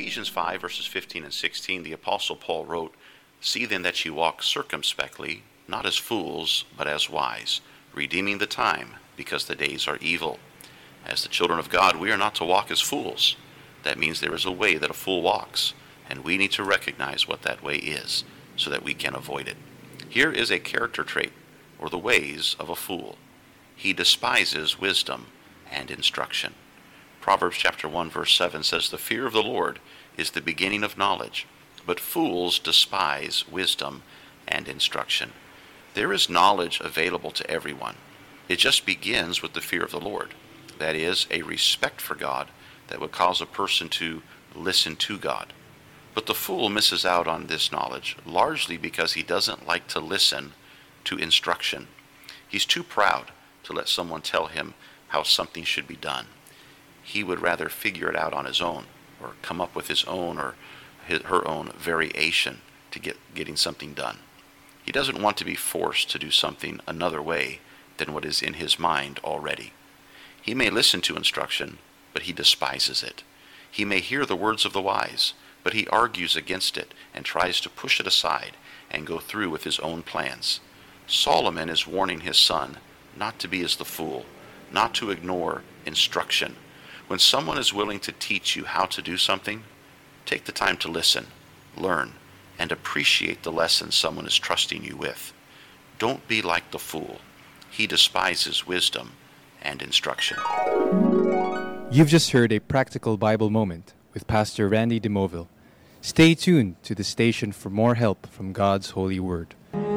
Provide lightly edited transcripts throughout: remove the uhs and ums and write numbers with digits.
Ephesians 5, verses 15 and 16, the Apostle Paul wrote, "See then that ye walk circumspectly, not as fools, but as wise, redeeming the time, because the days are evil." As the children of God, we are not to walk as fools. That means there is a way that a fool walks, and we need to recognize what that way is, so that we can avoid it. Here is a character trait, or the ways of a fool. He despises wisdom and instruction. Proverbs chapter 1, verse 7 says, "The fear of the Lord is the beginning of knowledge, but fools despise wisdom and instruction." There is knowledge available to everyone. It just begins with the fear of the Lord. That is, a respect for God that would cause a person to listen to God. But the fool misses out on this knowledge, largely because he doesn't like to listen to instruction. He's too proud to let someone tell him how something should be done. He would rather figure it out on his own, or come up with his own or her own variation to getting something done. He doesn't want to be forced to do something another way than what is in his mind already. He may listen to instruction, but he despises it. He may hear the words of the wise, but he argues against it and tries to push it aside and go through with his own plans. Solomon is warning his son not to be as the fool, not to ignore instruction. When someone is willing to teach you how to do something, take the time to listen, learn, and appreciate the lesson someone is trusting you with. Don't be like the fool. He despises wisdom and instruction. You've just heard a practical Bible moment with Pastor Randy DeMoville. Stay tuned to the station for more help from God's holy word.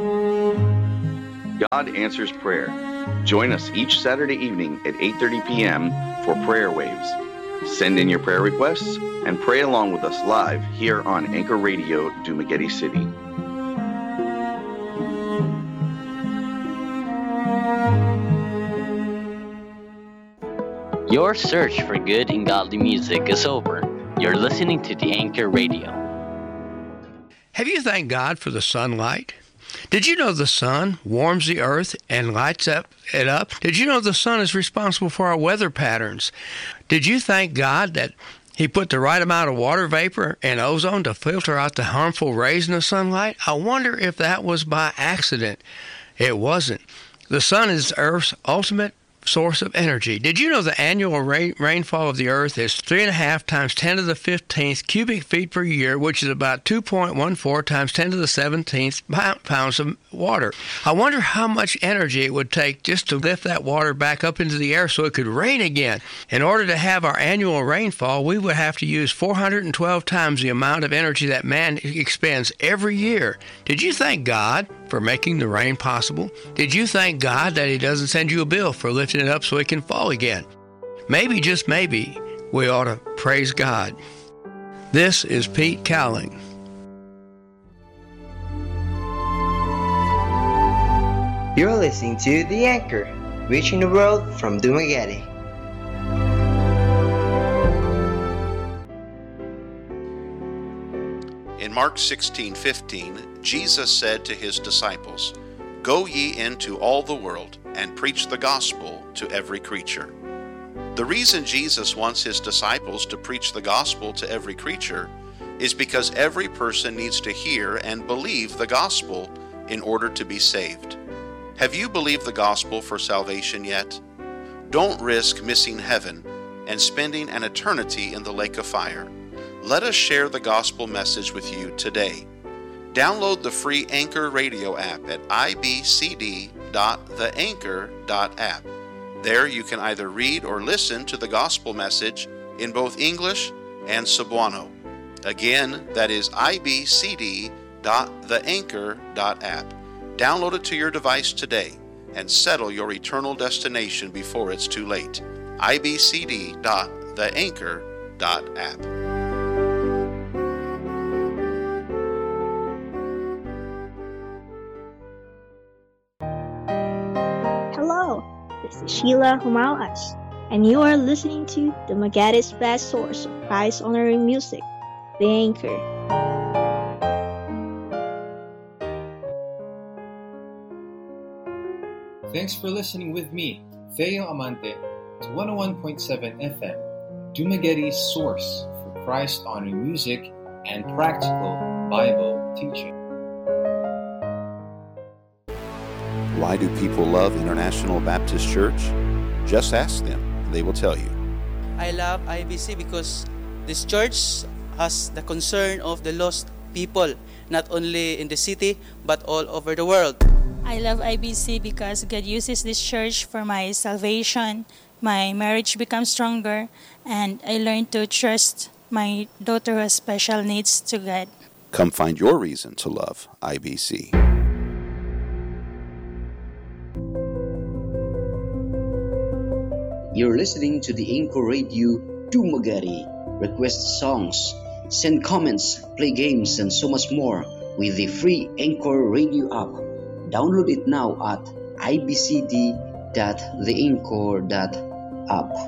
God answers prayer. Join us each Saturday evening at 8:30 p.m. for Prayer Waves. Send in your prayer requests and pray along with us live here on Anchor Radio, Dumaguete City. Your search for good and godly music is over. You're listening to the Anchor Radio. Have you thanked God for the sunlight? Did you know the sun warms the earth and lights it up? Did you know the sun is responsible for our weather patterns? Did you thank God that He put the right amount of water vapor and ozone to filter out the harmful rays in the sunlight? I wonder if that was by accident. It wasn't. The sun is Earth's ultimate source of energy. Did you know the annual rainfall of the earth is 3.5 times 10 to the 15th cubic feet per year, which is about 2.14 times 10 to the 17th pounds of water? I wonder how much energy it would take just to lift that water back up into the air so it could rain again. In order to have our annual rainfall, we would have to use 412 times the amount of energy that man expends every year. Did you thank God for making the rain possible? Did you thank God that He doesn't send you a bill for lifting it up so it can fall again? Maybe, just maybe, we ought to praise God. This is Pete Cowling. You're listening to The Anchor, reaching the world from Dumaguete. In Mark 16:15, Jesus said to His disciples, "Go ye into all the world and preach the gospel to every creature." The reason Jesus wants His disciples to preach the gospel to every creature is because every person needs to hear and believe the gospel in order to be saved. Have you believed the gospel for salvation yet? Don't risk missing heaven and spending an eternity in the lake of fire. Let us share the gospel message with you today. Download the free Anchor Radio app at ibcd.theanchor.app. There you can either read or listen to the gospel message in both English and Cebuano. Again, that is ibcd.theanchor.app. Download it to your device today and settle your eternal destination before it's too late. ibcd.theanchor.app. Hello, this is Sheila Humauas, and you are listening to the Magatis best source of Christ-honoring music, The Anchor. Thanks for listening with me, Theo Amante, to 101.7 FM, Dumaguete's source for Christ-honoring music, and practical Bible teaching. Why do people love International Baptist Church? Just ask them, they will tell you. I love IBC because this church has the concern of the lost people, not only in the city, but all over the world. I love IBC because God uses this church for my salvation. My marriage becomes stronger, and I learn to trust my daughter who has special needs to God. Come find your reason to love IBC. You're listening to the Anchor Radio Dumaguete. Request songs, send comments, play games, and so much more with the free Anchor Radio app. Download it now at ibcd.theanchor.app.